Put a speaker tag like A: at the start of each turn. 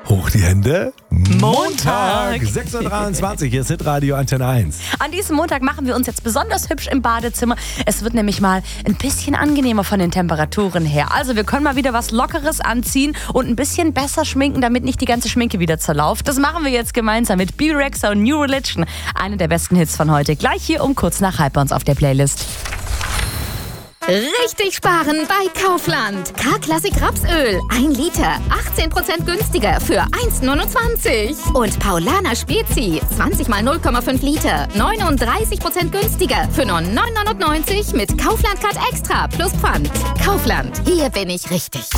A: Hoch die Hände.
B: Montag.
A: 6.23 Uhr, hier ist Hitradio Antenne 1.
B: An diesem Montag machen wir uns jetzt besonders hübsch im Badezimmer. Es wird nämlich mal ein bisschen angenehmer von den Temperaturen her. Also wir können mal wieder was Lockeres anziehen und ein bisschen besser schminken, damit nicht die ganze Schminke wieder zerlauft. Das machen wir jetzt gemeinsam mit Bebe Rexha und New Religion. Eine der besten Hits von heute. Gleich hier um kurz nach halb bei uns auf der Playlist.
C: Richtig sparen bei Kaufland. K-Klassik Rapsöl. 1 Liter. 18% günstiger für 1,29. Und Paulaner Spezi. 20 mal 0,5 Liter. 39% günstiger für nur 9,99 mit Kaufland Card Extra plus Pfand. Kaufland. Hier bin ich richtig.